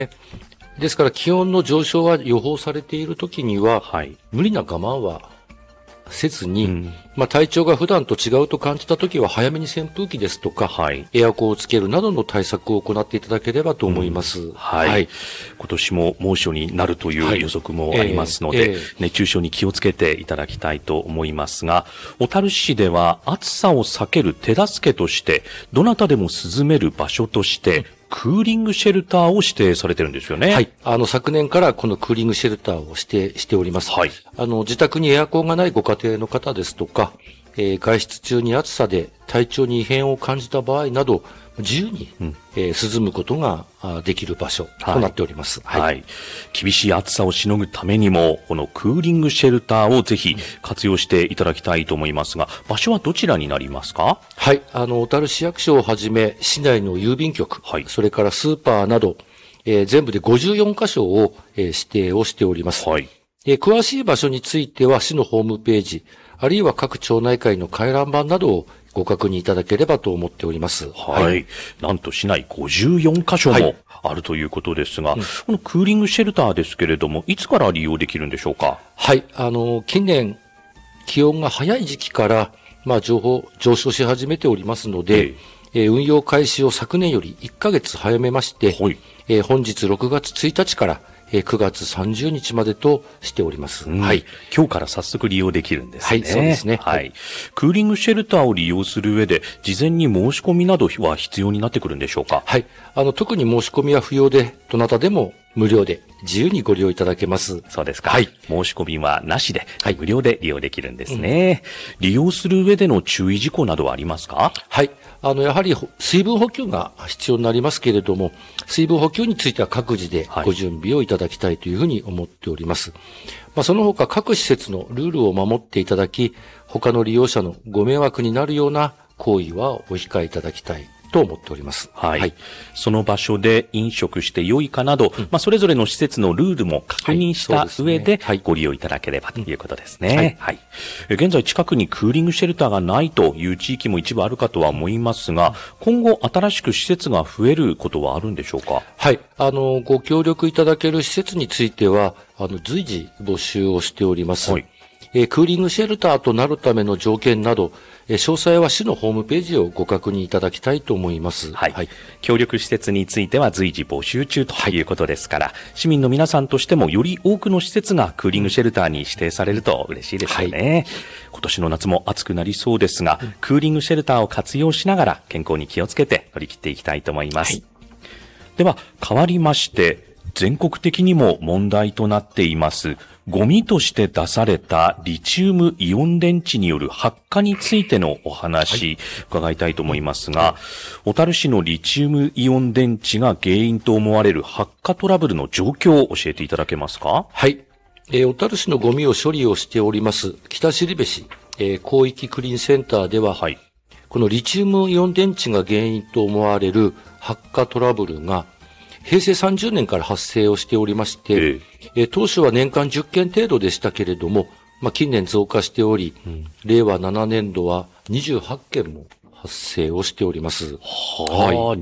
ですから気温の上昇が予報されているときには、 はい。 無理な我慢はせずに、体調が普段と違うと感じたときは早めに扇風機ですとか、 はい。 エアコンをつけるなどの対策を行っていただければと思います。 はい。今年も猛暑になるという予測もありますので、熱中症に気をつけていただきたいと思いますが、小樽市では暑さを避ける手助けとして、どなたでも涼める場所として、クーリングシェルターを指定されてるんですよね。 はい。昨年からこのクーリングシェルターを指定しております。 はい。 自宅にエアコンがないご家庭の方ですとか、外出中に暑さで体調に異変を感じた場合など、自由に、涼むことができる場所となっております。 はい。はい。厳しい暑さをしのぐためにも、このクーリングシェルターをぜひ活用していただきたいと思いますが、場所はどちらになりますか？ はい。小樽市役所をはじめ、市内の郵便局、はい、それからスーパーなど、全部で54カ所を、指定をしております。はい。詳しい場所については市のホームページ、あるいは各町内会の回覧板などをご確認いただければと思っております。 はい。はい、なんと市内54カ所もあるということですが、このクーリングシェルターですけれども、いつから利用できるんでしょうか？ はい。近年、気温が早い時期から、上昇し始めておりますので、運用開始を昨年より1ヶ月早めまして、はい、本日6月1日から、9月30日までとしております。 はい。今日から早速利用できるんですね。 はい、そうですね。 はい。クーリングシェルターを利用する上で、事前に申し込みなどは必要になってくるんでしょうか？ はい。特に申し込みは不要で、どなたでも無料で自由にご利用いただけます。 そうですか。はい。申し込みはなしで、はい、無料で利用できるんですね。利用する上での注意事項などはありますか？ はい。やはり水分補給が必要になりますけれども、水分補給については各自でご準備をいただきたいというふうに思っております。その他各施設のルールを守っていただき、他の利用者のご迷惑になるような行為はお控えいただきたいと思っております。 はい。はい、その場所で飲食して良いかなど、それぞれの施設のルールも確認した上でご利用いただければということですね。はい。はい。現在近くにクーリングシェルターがないという地域も一部あるかとは思いますが、今後新しく施設が増えることはあるんでしょうか？ はい。ご協力いただける施設については、随時募集をしております。はい。クーリングシェルターとなるための条件など、詳細は市のホームページをご確認いただきたいと思います。 はい。はい、協力施設については随時募集中ということですから、市民の皆さんとしてもより多くの施設がクーリングシェルターに指定されると嬉しいですよね。はい、今年の夏も暑くなりそうですが、クーリングシェルターを活用しながら健康に気をつけて乗り切っていきたいと思います。はい、では、変わりまして、全国的にも問題となっています。ゴミとして出されたリチウムイオン電池による発火についてのお話、伺いたいと思いますが、小樽市のリチウムイオン電池が原因と思われる発火トラブルの状況を教えていただけますか？ はい。小樽市のゴミを処理をしております北後部広域クリーンセンターでは、このリチウムイオン電池が原因と思われる発火トラブルが平成30年から発生をしておりまして、当初は年間10件程度でしたけれども、近年増加しており、令和7年度は28件も発生をしております。 はい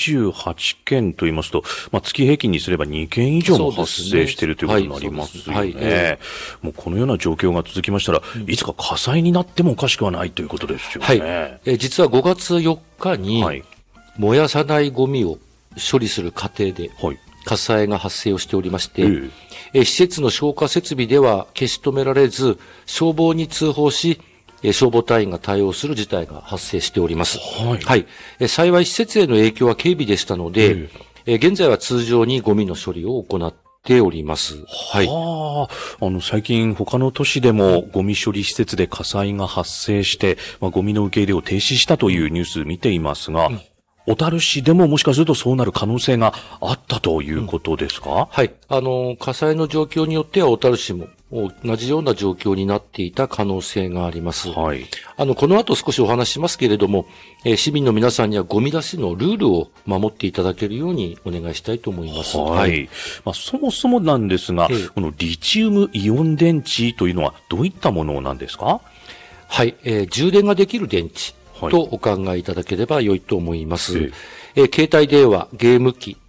。28件と言いますと、月平均にすれば2件以上も発生しているということになりますよね。もうこのような状況が続きましたら、いつか火災になってもおかしくはないということですよね。 はい。実は5月4日に、燃やさないゴミを処理する過程で、火災が発生をしておりまして、施設の消火設備では消し止められず、消防に通報し、消防隊員が対応する事態が発生しております。はい。幸い施設への影響は軽微でしたので、現在は通常にゴミの処理を行っております。はい。 最近他の都市でもゴミ処理施設で火災が発生して、ゴミの受け入れを停止したというニュース見ていますが、小樽市でももしかするとそうなる可能性があったということですか？ はい。火災の状況によっては小樽市も同じような状況になっていた可能性があります。はい。この後少しお話しますけれども、市民の皆さんにはゴミ出しのルールを守っていただけるようにお願いしたいと思います。 はい。そもそもなんですが、このリチウムイオン電池というのはどういったものなんですか？ はい。充電ができる電池とお考えいただければ良いと思います。携帯電話、ゲーム機、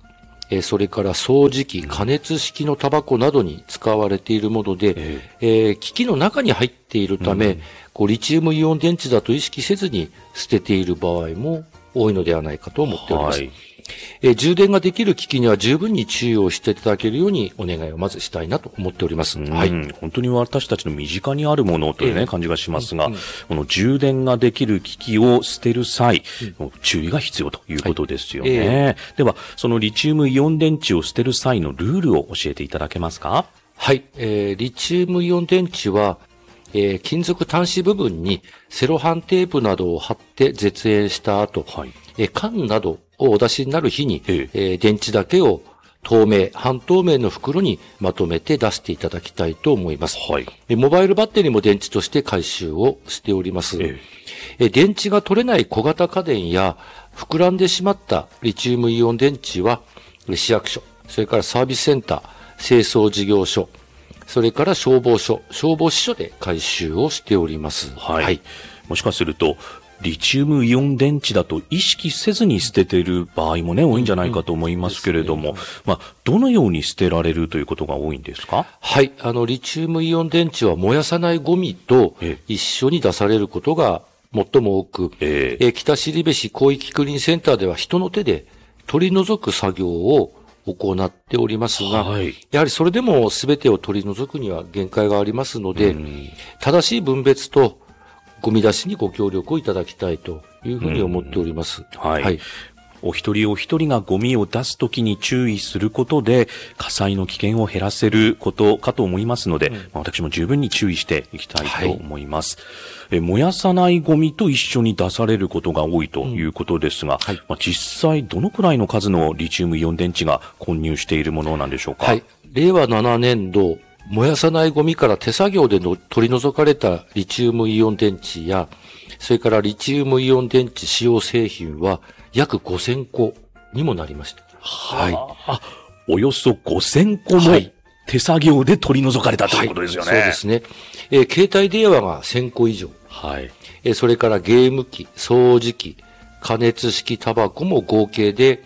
それから掃除機、加熱式のタバコなどに使われているもので、機器の中に入っているため、リチウムイオン電池だと意識せずに捨てている場合も多いのではないかと思っております。充電ができる機器には十分に注意をしていただけるようにお願いをまずしたいなと思っております。 本当に私たちの身近にあるものというね、感じがしますが、この充電ができる機器を捨てる際、注意が必要ということですよね。では、そのリチウムイオン電池を捨てる際のルールを教えていただけますか？ はい。リチウムイオン電池は、金属端子部分にセロハンテープなどを貼って絶縁した後、缶などをお出しになる日に、電池だけを透明、半透明の袋にまとめて出していただきたいと思います。モバイルバッテリーも電池として回収をしております。電池が取れない小型家電や膨らんでしまったリチウムイオン電池は市役所、それからサービスセンター、清掃事業所、それから消防署、消防支所で回収をしております。 もしかすると、リチウムイオン電池だと意識せずに捨てている場合もね、多いんじゃないかと思いますけれども、どのように捨てられるということが多いんですか？ はい。リチウムイオン電池は燃やさないゴミと一緒に出されることが最も多く、北後部市広域クリーンセンターでは人の手で取り除く作業を行っておりますが、やはりそれでも全てを取り除くには限界がありますので、正しい分別とゴミ出しにご協力をいただきたいというふうに思っております。 お一人お一人がゴミを出すときに注意することで火災の危険を減らせることかと思いますので、私も十分に注意していきたいと思います。燃やさないゴミと一緒に出されることが多いということですが、実際どのくらいの数のリチウムイオン電池が混入しているものなんでしょうか？ 令和7年度燃やさないゴミから手作業で取り除かれたリチウムイオン電池や、それからリチウムイオン電池使用製品は約5000個にもなりました。 およそ5000個も手作業で取り除かれたということですよね。 そうですね。携帯電話が1000個以上。それからゲーム機、掃除機、加熱式タバコも合計で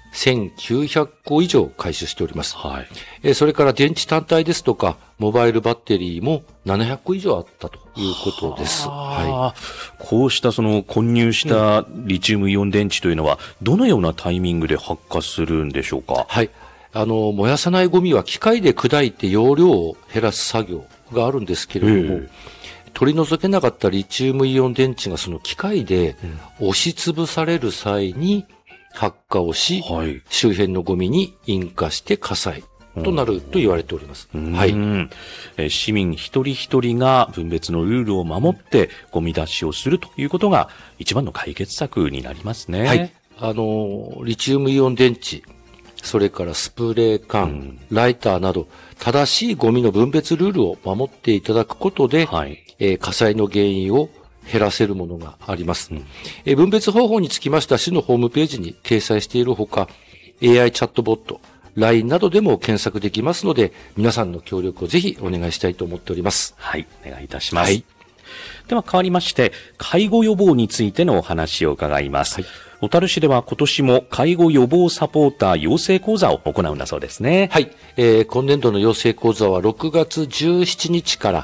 1900個以上回収しております。それから電池単体ですとか、モバイルバッテリーも700個以上あったということです。 こうしたその混入したリチウムイオン電池というのは、どのようなタイミングで発火するんでしょうか？ 燃やさないゴミは機械で砕いて容量を減らす作業があるんですけれども、取り除けなかったリチウムイオン電池がその機械で押しつぶされる際に発火をし、周辺のゴミに引火して火災となると言われております。 市民一人一人が分別のルールを守ってゴミ出しをするということが一番の解決策になりますね。 リチウムイオン電池、それからスプレー缶、ライターなど正しいゴミの分別ルールを守っていただくことで、火災の原因を減らせるものがあります。分別方法につきましては市のホームページに掲載しているほか、AI チャットボット、LINE などでも検索できますので、皆さんの協力をぜひお願いしたいと思っております。 お願いいたします。では変わりまして、介護予防についてのお話を伺います。小樽市では今年も介護予防サポーター養成講座を行うんだそうですね。 今年度の養成講座は6月17日から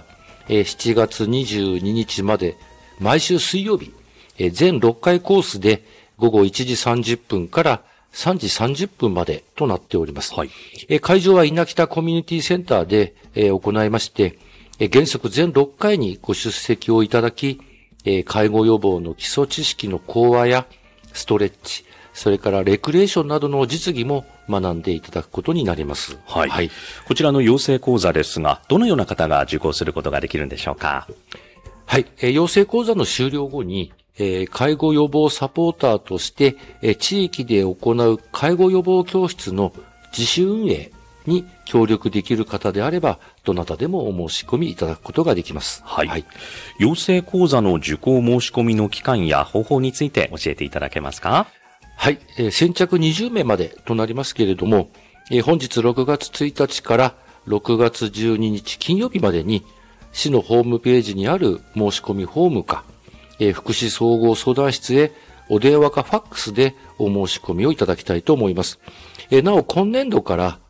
7月22日まで毎週水曜日、全6回コースで午後1時30分から3時30分までとなっております。会場は稲北コミュニティセンターで行いまして、原則全6回にご出席をいただき、介護予防の基礎知識の講話やストレッチ、それからレクリエーションなどの実技も学んでいただくことになります。 こちらの養成講座ですが、どのような方が受講することができるんでしょうか？ 養成講座の終了後に、介護予防サポーターとして、地域で行う介護予防教室の自主運営に協力できる方であれば、どなたでもお申し込みいただくことができます。 養成講座の受講申し込みの期間や方法について教えていただけますか？ 先着20名までとなりますけれども、本日6月1日から6月12日金曜日までに、市のホームページにある申し込みフォームか、福祉総合相談室へお電話かファックスでお申し込みをいただきたいと思います。なお、今年度から